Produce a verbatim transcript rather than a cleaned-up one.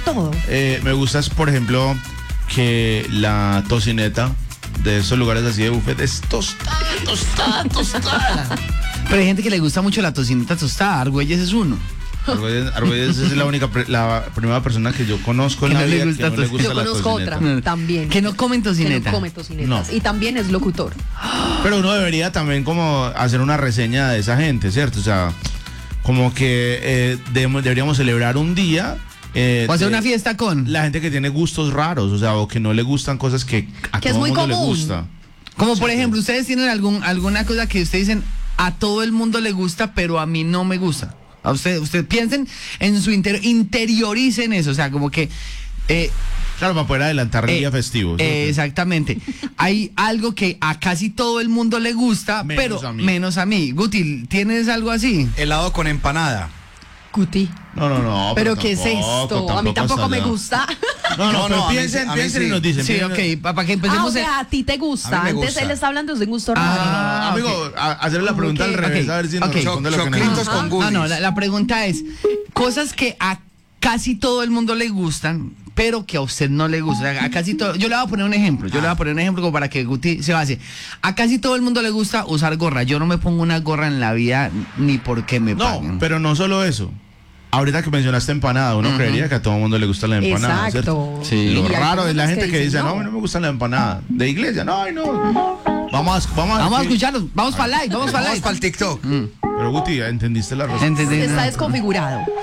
todo. Eh, me gusta, es, por ejemplo, que la tocineta de esos lugares así de buffet es tostada, tostada, tostada. Pero hay gente que le gusta mucho la tocineta tostada. Argüelles es uno. Argüelles, Argüelles es la única, la primera persona que yo conozco en Que la no le vida gusta que no le tocineta. gusta Yo la conozco tocineta. otra No. también. Que no comen Que tocineta. no come tocinetas. No. Y también es locutor. Pero uno debería también como hacer una reseña de esa gente, ¿cierto? O sea, como que eh, debemos- deberíamos celebrar un día. Eh, O hacer de una fiesta con. La gente que tiene gustos raros, o sea, o que no le gustan cosas que a Que es todo muy mundo le común. gusta. Como por ejemplo, ustedes tienen algún alguna cosa que ustedes dicen a todo el mundo le gusta, pero a mí no me gusta. A usted, usted piensen en su interior, interioricen eso, o sea, como que eh, Claro, para poder adelantar el Eh, día festivo. ¿sí? eh, exactamente. Hay algo que a casi todo el mundo le gusta, Menos pero a mí. menos a mí. Guti, ¿tienes algo así? Helado con empanada. Cuti. No, no, no. Pero ¿qué es tampoco, esto? A mí tampoco hasta me allá. gusta. No, no, No, pero no, a mí piensen, sí, a mí piensen y sí. nos dicen. Sí, piensen- ok, para que Ah, empecemos. o sea, a ti te gusta. A mí me Antes gusta. él está hablando de un gusto Ah, raro. No, amigo, a- hacerle la ¿Cómo pregunta que? al revés, Ok, a ver si nos ok. responde lo que Choclitos necesita. con No, goodies. no, la, la pregunta es, cosas que a casi todo el mundo le gustan, pero que a usted no le gusta. O sea, a casi todo, yo le voy a poner un ejemplo, yo le voy a poner un ejemplo como para que Guti se base. A casi todo el mundo le gusta usar gorra. Yo no me pongo una gorra en la vida ni porque me No, paguen. pero no solo eso. Ahorita que mencionaste empanada, uno creería que a todo el mundo le gusta la empanada. Exacto. ¿cierto? Sí. Lo Y hay raro es la personas gente que, dicen, dice, no, a mí no me gusta la empanada. De iglesia, no, ay, no. Vamos a, vamos a, Vamos a sí. escucharlos, vamos para live, vamos para Vamos live. para el TikTok. Pero Guti, ¿entendiste la respuesta? Entendí, Está no. desconfigurado.